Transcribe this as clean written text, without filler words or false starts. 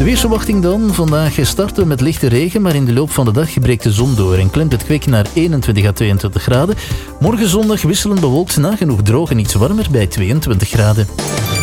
De weersverwachting dan. Vandaag starten we met lichte regen, maar in de loop van de dag breekt de zon door en klimt het kwik naar 21 à 22 graden. Morgen zondag wisselend bewolkt, nagenoeg droog en iets warmer bij 22 graden.